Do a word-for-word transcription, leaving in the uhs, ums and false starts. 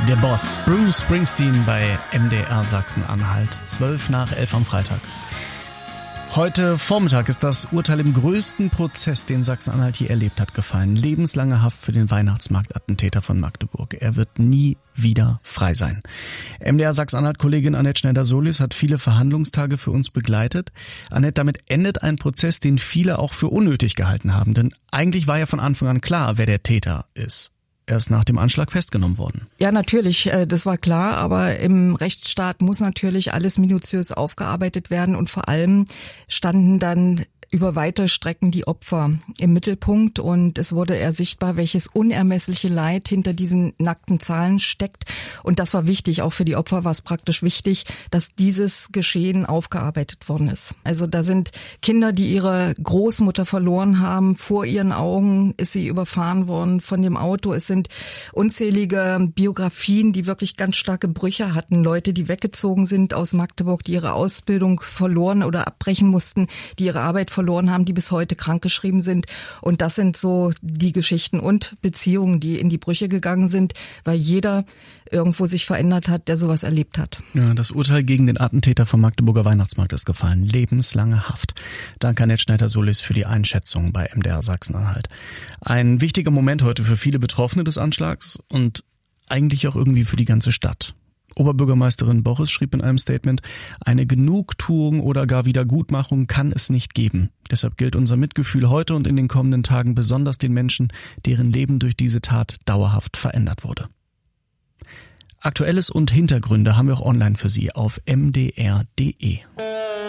Der Boss, Bruce Springsteen bei M D R Sachsen-Anhalt, zwölf nach elf am Freitag. Heute Vormittag ist das Urteil im größten Prozess, den Sachsen-Anhalt je erlebt hat, gefallen. Lebenslange Haft für den Weihnachtsmarktattentäter von Magdeburg. Er wird nie wieder frei sein. M D R Sachsen-Anhalt-Kollegin Annette Schneider-Solis hat viele Verhandlungstage für uns begleitet. Annette, damit endet ein Prozess, den viele auch für unnötig gehalten haben. Denn eigentlich war ja von Anfang an klar, wer der Täter ist. Er ist nach dem Anschlag festgenommen worden. Ja, natürlich, das war klar, aber im Rechtsstaat muss natürlich alles minutiös aufgearbeitet werden und vor allem standen dann über weite Strecken die Opfer im Mittelpunkt und es wurde eher sichtbar, welches unermessliche Leid hinter diesen nackten Zahlen steckt. Und das war wichtig, auch für die Opfer war es praktisch wichtig, dass dieses Geschehen aufgearbeitet worden ist. Also da sind Kinder, die ihre Großmutter verloren haben, vor ihren Augen ist sie überfahren worden von dem Auto. Es sind unzählige Biografien, die wirklich ganz starke Brüche hatten. Leute, die weggezogen sind aus Magdeburg, die ihre Ausbildung verloren oder abbrechen mussten, die ihre Arbeit verloren haben, die bis heute krankgeschrieben sind. Und das sind so die Geschichten und Beziehungen, die in die Brüche gegangen sind, weil jeder irgendwo sich verändert hat, der sowas erlebt hat. Ja, das Urteil gegen den Attentäter vom Magdeburger Weihnachtsmarkt ist gefallen. Lebenslange Haft. Danke Annette Schneider-Solis für die Einschätzung bei M D R Sachsen-Anhalt. Ein wichtiger Moment heute für viele Betroffene des Anschlags und eigentlich auch irgendwie für die ganze Stadt. Oberbürgermeisterin Boris schrieb in einem Statement, eine Genugtuung oder gar Wiedergutmachung kann es nicht geben. Deshalb gilt unser Mitgefühl heute und in den kommenden Tagen besonders den Menschen, deren Leben durch diese Tat dauerhaft verändert wurde. Aktuelles und Hintergründe haben wir auch online für Sie auf m d r punkt d e.